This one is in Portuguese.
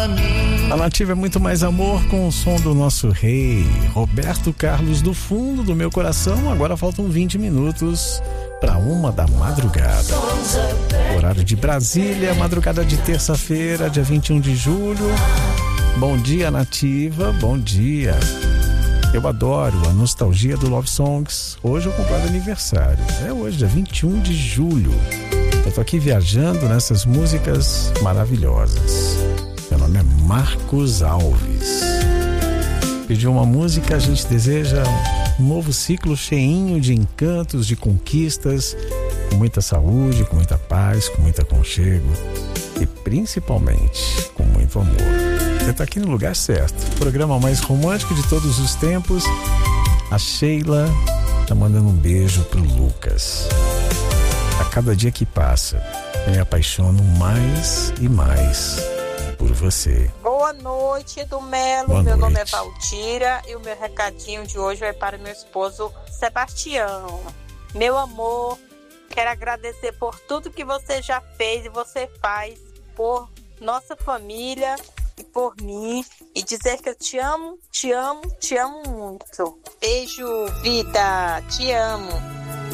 A Nativa é muito mais amor com o som do nosso rei, Roberto Carlos, do fundo do meu coração. Agora faltam 20 minutos para 1 da madrugada. Horário de Brasília, madrugada de terça-feira, dia 21 de julho. Bom dia, Nativa, bom dia. Eu adoro a nostalgia do Love Songs. Hoje eu completo aniversário. É hoje, dia 21 de julho. Eu tô aqui viajando nessas músicas maravilhosas. Meu nome é Marcos Alves. Pediu uma música, a gente deseja um novo ciclo cheinho de encantos, de conquistas, com muita saúde, com muita paz, com muito aconchego e principalmente com muito amor. Você está aqui no lugar certo. O programa mais romântico de todos os tempos. A Sheila tá mandando um beijo pro Lucas. A cada dia que passa, eu me apaixono mais e mais por você. Boa noite, do Melo. Boa meu noite. nome é Valtira e o meu recadinho de hoje vai para meu esposo Sebastião. Meu amor, quero agradecer por tudo que você já fez e você faz por nossa família e por mim, e dizer que eu te amo, te amo, te amo muito. Beijo, vida, te amo.